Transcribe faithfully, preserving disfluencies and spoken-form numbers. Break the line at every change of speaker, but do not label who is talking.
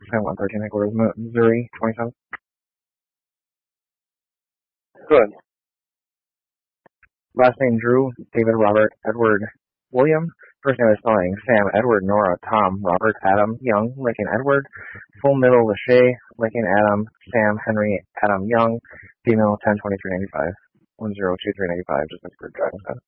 Sam one thirteen headquarters, Missouri, twenty-seven.
Good.
Last name Drew, David, Robert, Edward, William. First name is spelling Sam, Edward, Nora, Tom, Robert, Adam, Young, Lincoln, Edward. Full middle, Lachey, Lincoln, Adam, Sam, Henry, Adam, Young. Female, ten twenty-three ninety-five. one zero two three ninety-five, just like for driving stuff.